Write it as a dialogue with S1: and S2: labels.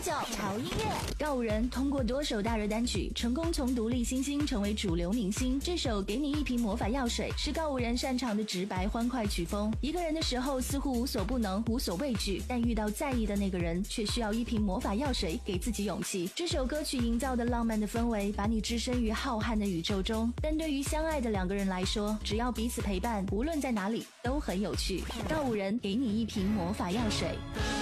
S1: 潮音乐。告五人通过多首大热单曲，成功从独立新星成为主流明星。这首《给你一瓶魔法药水》是告五人擅长的直白欢快曲风。一个人的时候似乎无所不能，无所畏惧，但遇到在意的那个人，却需要一瓶魔法药水给自己勇气。这首歌曲营造的浪漫的氛围，把你置身于浩瀚的宇宙中。但对于相爱的两个人来说，只要彼此陪伴，无论在哪里都很有趣。告五人给你一瓶魔法药水。